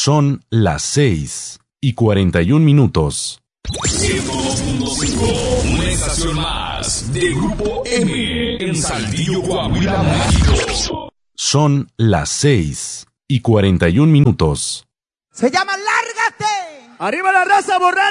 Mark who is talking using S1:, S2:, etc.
S1: Son las 6:41.
S2: 102.5, una estación más de Grupo M en Saltillo, Coahuila, México.
S1: Son las 6:41.
S3: Se llama Lárgate.
S4: ¡Arriba la raza borracha!